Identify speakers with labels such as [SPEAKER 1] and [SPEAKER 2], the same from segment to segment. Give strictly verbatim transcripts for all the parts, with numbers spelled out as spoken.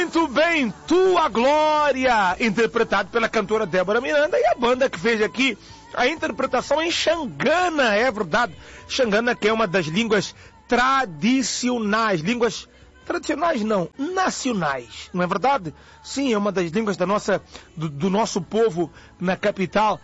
[SPEAKER 1] Muito bem, Tua Glória, interpretado pela cantora Débora Miranda, e a banda que fez aqui a interpretação em Xangana, é verdade. Xangana, que é uma das línguas tradicionais, línguas tradicionais não, nacionais, não é verdade? Sim, é uma das línguas da nossa, do, do nosso povo na capital,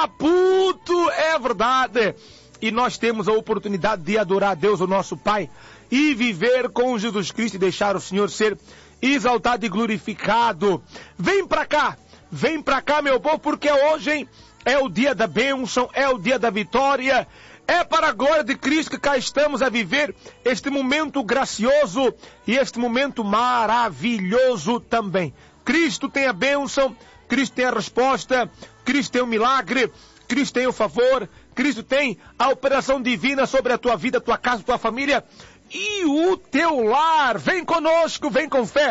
[SPEAKER 1] Maputo, é verdade. E nós temos a oportunidade de adorar a Deus, o nosso Pai, e viver com Jesus Cristo e deixar o Senhor ser exaltado e glorificado. Vem pra cá, vem pra cá, meu povo, porque hoje, hein, é o dia da bênção, é o dia da vitória. É para a glória de Cristo que cá estamos a viver este momento gracioso e este momento maravilhoso também. Cristo tem a bênção, Cristo tem a resposta, Cristo tem o milagre, Cristo tem o favor, Cristo tem a operação divina sobre a tua vida, a tua casa, a tua família e o teu lar. Vem conosco, vem com fé,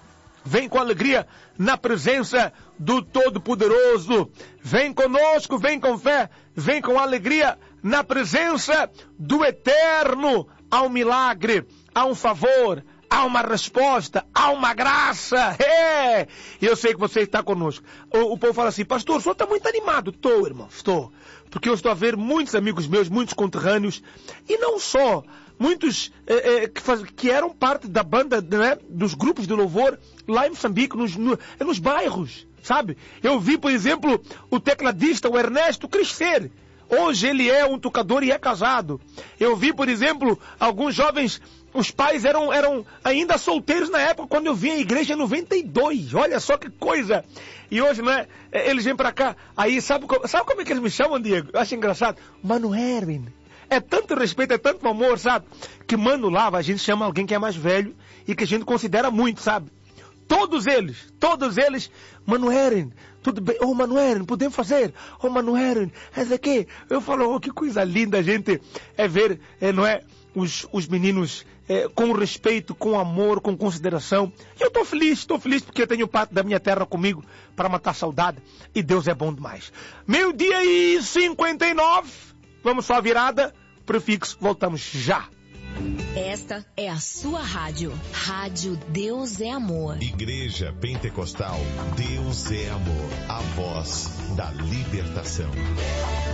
[SPEAKER 1] vem com alegria na presença do Todo-Poderoso. Vem conosco, vem com fé, vem com alegria na presença do Eterno. Há um milagre, há um favor, há uma resposta, há uma graça. É! Eu sei que você está conosco. O, o povo fala assim, pastor, o senhor está muito animado. Estou, irmão, estou. Porque eu estou a ver muitos amigos meus, muitos conterrâneos, e não só, muitos é, é, que, faz, que eram parte da banda, né, dos grupos de louvor lá em Moçambique, nos, no, nos bairros, sabe? Eu vi, por exemplo, o tecladista, o Ernesto, crescer. Hoje ele é um tocador e é casado. Eu vi, por exemplo, alguns jovens, os pais eram, eram ainda solteiros na época, quando eu vim à igreja em noventa e dois. Olha só que coisa. E hoje, não é? Eles vêm pra cá. Aí, sabe, sabe como é que eles me chamam, Diego? Eu acho engraçado. Mano Erwin. É tanto respeito, é tanto amor, sabe? Que Mano Lava, a gente chama alguém que é mais velho e que a gente considera muito, sabe? Todos eles, todos eles, Mano Erwin, tudo bem? Ô, oh, Mano Erwin, podemos fazer? Ô, oh, Mano Erwin, essa aqui. Eu falo, oh, que coisa linda a gente é ver, é, não é? Os, os meninos é, com respeito, com amor, com consideração. E eu estou feliz, estou feliz porque eu tenho parte da minha terra comigo para matar saudade. E Deus é bom demais. Meio-dia e cinquenta e nove. Vamos só a virada, prefixo, voltamos já.
[SPEAKER 2] Esta é a sua rádio. Rádio Deus é Amor.
[SPEAKER 3] Igreja Pentecostal Deus é Amor. A voz da libertação.